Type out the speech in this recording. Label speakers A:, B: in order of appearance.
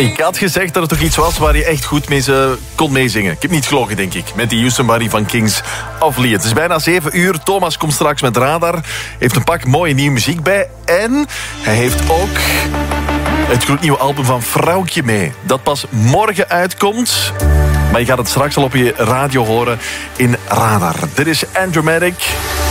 A: Ik had gezegd dat er toch iets was waar je echt goed mee kon meezingen. Ik heb niet gelogen, denk ik, met die You Somebody van Kings of Leon. Het is bijna 7 uur. Thomas komt straks met Radar. Heeft een pak mooie nieuwe muziek bij. En hij heeft ook het gloednieuwe album van Vrouwtje mee. Dat pas morgen uitkomt. Maar je gaat het straks al op je radio horen in Radar. Dit is Andromatic.